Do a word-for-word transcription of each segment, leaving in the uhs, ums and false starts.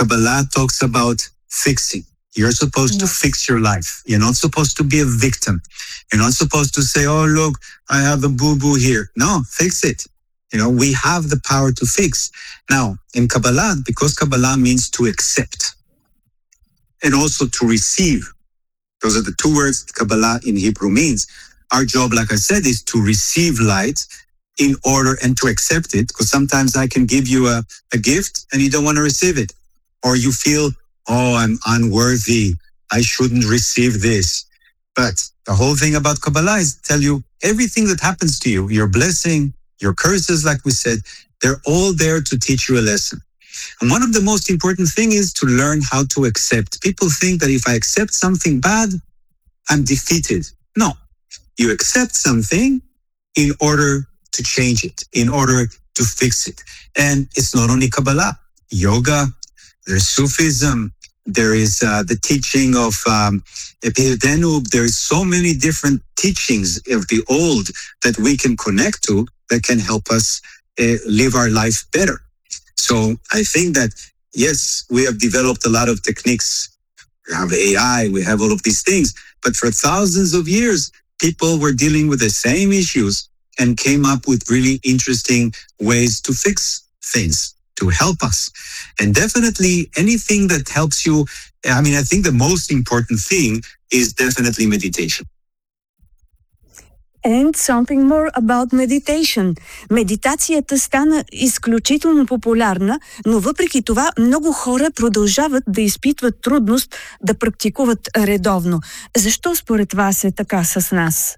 Kabbalah talks about fixing. You're supposed to fix your life. You're not supposed to be a victim. You're not supposed to say, oh, look, I have a boo-boo here. No, fix it. You know, we have the power to fix. Now, in Kabbalah, because Kabbalah means to accept and also to receive. Those are the two words Kabbalah in Hebrew means. Our job, like I said, is to receive light in order and to accept it. Because sometimes I can give you a, a gift and you don't want to receive it. Or you feel, oh, I'm unworthy. I shouldn't receive this. But the whole thing about Kabbalah is tell you everything that happens to you, your blessing, your curses, like we said, they're all there to teach you a lesson. And one of the most important things is to learn how to accept. People think that if I accept something bad, I'm defeated. No, you accept something in order to change it, in order to fix it. And it's not only Kabbalah, yoga, there's Sufism, there is uh, the teaching of um, Pirkei Danube. There is so many different teachings of the old that we can connect to that can help us uh, live our life better. So I think that, yes, we have developed a lot of techniques. We have A I, we have all of these things. But for thousands of years, people were dealing with the same issues and came up with really interesting ways to fix things, to help us. And definitely anything that helps you, I mean, I think the most important thing is definitely meditation. And something more about meditation. Медитацията стана изключително популярна, но въпреки това много хора продължават да изпитват трудност да практикуват редовно. Защо според вас е така с нас?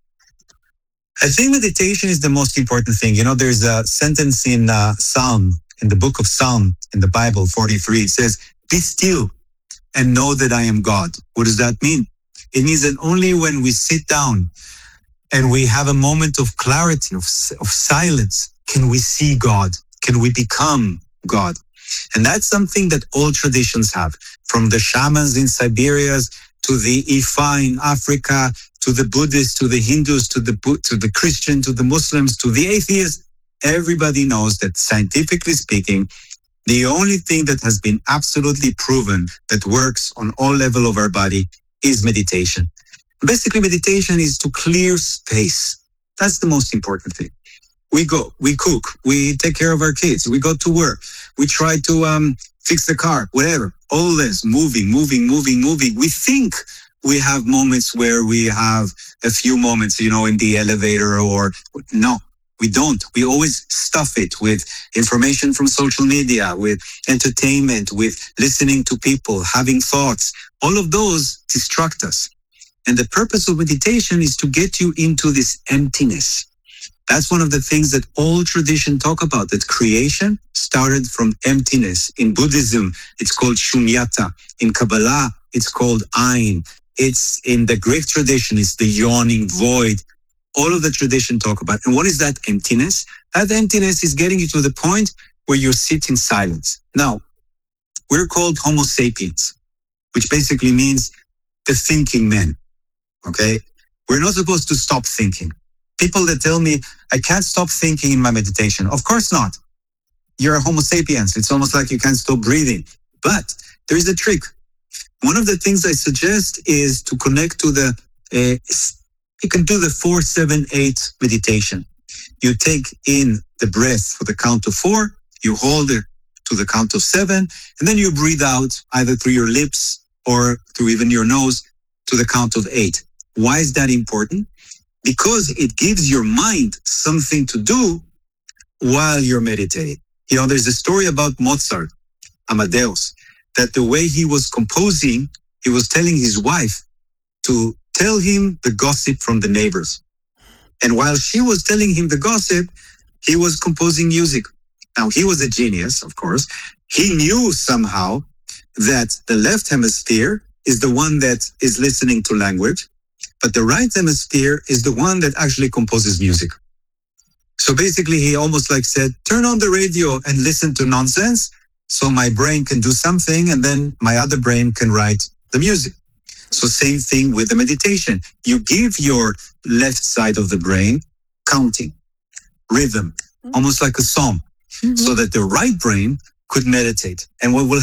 I think meditation is the most important thing. You know, there's a sentence in uh, Psalm, in the book of Psalm, in the Bible, forty-three. It says, be still and know that I am God. What does that mean? It means that only when we sit down and we have a moment of clarity, of, of silence, can we see God? Can we become God? And that's something that all traditions have, from the shamans in Siberia to the Ifa in Africa, to the Buddhists, to the Hindus, to the to the Christian, to the Muslims, to the atheists. Everybody knows that scientifically speaking, the only thing that has been absolutely proven that works on all levels of our body is meditation. Basically, meditation is to clear space. That's the most important thing. We go, we cook, we take care of our kids, we go to work, we try to um, fix the car, whatever. All this, moving, moving, moving, moving. We think we have moments where we have a few moments, you know, in the elevator or no, we don't. We always stuff it with information from social media, with entertainment, with listening to people, having thoughts. All of those distract us. And the purpose of meditation is to get you into this emptiness. That's one of the things that all tradition talk about, that creation started from emptiness. In Buddhism, it's called shunyata. In Kabbalah, it's called ayin. It's in the Greek tradition, it's the yawning void. All of the tradition talk about. And what is that emptiness? That emptiness is getting you to the point where you sit in silence. Now, we're called Homo sapiens, which basically means the thinking men. Okay? We're not supposed to stop thinking. People that tell me, I can't stop thinking in my meditation. Of course not. You're a Homo sapiens. It's almost like you can't stop breathing. But there is a trick. One of the things I suggest is to connect to the, uh, you can do the four, seven, eight meditation. You take in the breath for the count of four, you hold it to the count of seven, and then you breathe out either through your lips or through even your nose to the count of eight. Why is that important? Because it gives your mind something to do while you're meditating. You know, there's a story about Mozart, Amadeus, that the way he was composing, he was telling his wife to tell him the gossip from the neighbors. And while she was telling him the gossip, he was composing music. Now, he was a genius, of course. He knew somehow that the left hemisphere is the one that is listening to language, but the right hemisphere is the one that actually composes music. So basically, he almost like said, turn on the radio and listen to nonsense so my brain can do something and then my other brain can write the music. So same thing with the meditation. You give your left side of the brain counting, rhythm, almost like a song, mm-hmm. so that the right brain could meditate. And what will